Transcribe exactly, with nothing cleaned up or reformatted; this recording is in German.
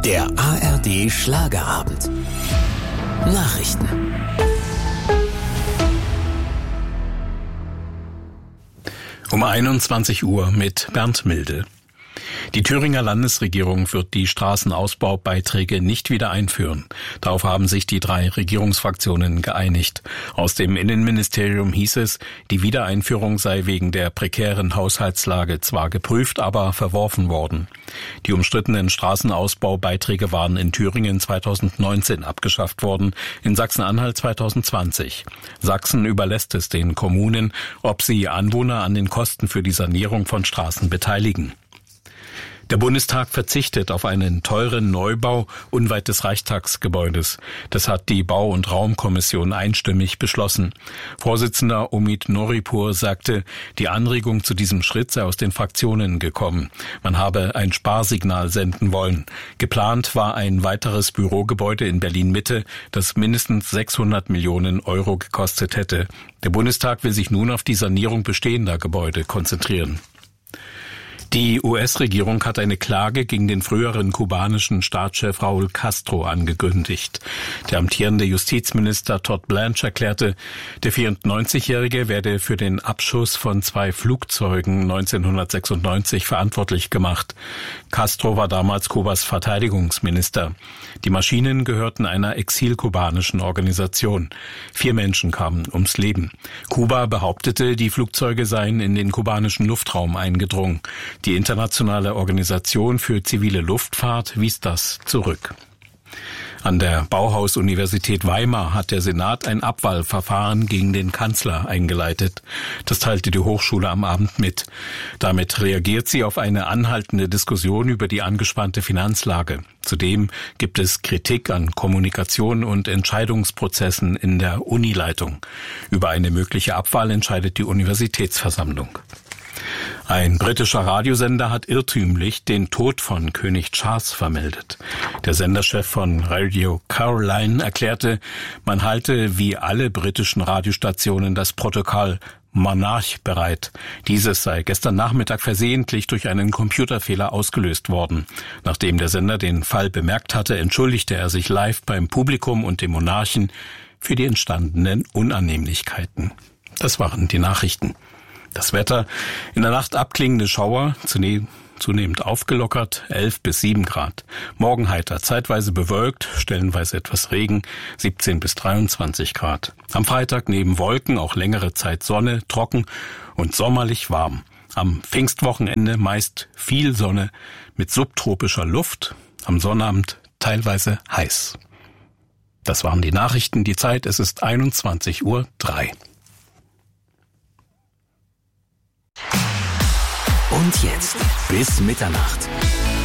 Der A R D Schlagerabend. Nachrichten. Um einundzwanzig Uhr mit Bernd Milde. Die Thüringer Landesregierung wird die Straßenausbaubeiträge nicht wieder einführen. Darauf haben sich die drei Regierungsfraktionen geeinigt. Aus dem Innenministerium hieß es, die Wiedereinführung sei wegen der prekären Haushaltslage zwar geprüft, aber verworfen worden. Die umstrittenen Straßenausbaubeiträge waren in Thüringen zweitausendneunzehn abgeschafft worden, in Sachsen-Anhalt zweitausendzwanzig. Sachsen überlässt es den Kommunen, ob sie Anwohner an den Kosten für die Sanierung von Straßen beteiligen. Der Bundestag verzichtet auf einen teuren Neubau unweit des Reichstagsgebäudes. Das hat die Bau- und Raumkommission einstimmig beschlossen. Vorsitzender Omid Noripur sagte, die Anregung zu diesem Schritt sei aus den Fraktionen gekommen. Man habe ein Sparsignal senden wollen. Geplant war ein weiteres Bürogebäude in Berlin-Mitte, das mindestens sechshundert Millionen Euro gekostet hätte. Der Bundestag will sich nun auf die Sanierung bestehender Gebäude konzentrieren. Die U S-Regierung hat eine Klage gegen den früheren kubanischen Staatschef Raúl Castro angekündigt. Der amtierende Justizminister Todd Blanche erklärte, der vierundneunzigjährige werde für den Abschuss von zwei Flugzeugen neunzehnhundertsechsundneunzig verantwortlich gemacht. Castro war damals Kubas Verteidigungsminister. Die Maschinen gehörten einer exilkubanischen Organisation. Vier Menschen kamen ums Leben. Kuba behauptete, die Flugzeuge seien in den kubanischen Luftraum eingedrungen. Die Internationale Organisation für zivile Luftfahrt wies das zurück. An der Bauhaus-Universität Weimar hat der Senat ein Abwahlverfahren gegen den Kanzler eingeleitet. Das teilte die Hochschule am Abend mit. Damit reagiert sie auf eine anhaltende Diskussion über die angespannte Finanzlage. Zudem gibt es Kritik an Kommunikation und Entscheidungsprozessen in der Unileitung. Über eine mögliche Abwahl entscheidet die Universitätsversammlung. Ein britischer Radiosender hat irrtümlich den Tod von König Charles vermeldet. Der Senderchef von Radio Caroline erklärte, man halte wie alle britischen Radiostationen das Protokoll Monarch bereit. Dieses sei gestern Nachmittag versehentlich durch einen Computerfehler ausgelöst worden. Nachdem der Sender den Fall bemerkt hatte, entschuldigte er sich live beim Publikum und dem Monarchen für die entstandenen Unannehmlichkeiten. Das waren die Nachrichten. Das Wetter: in der Nacht abklingende Schauer, zunehmend aufgelockert, elf bis sieben Grad. Morgen heiter, zeitweise bewölkt, stellenweise etwas Regen, siebzehn bis dreiundzwanzig Grad. Am Freitag neben Wolken auch längere Zeit Sonne, trocken und sommerlich warm. Am Pfingstwochenende meist viel Sonne mit subtropischer Luft, am Sonnabend teilweise heiß. Das waren die Nachrichten, die Zeit, es ist einundzwanzig Uhr drei. Und jetzt bis Mitternacht.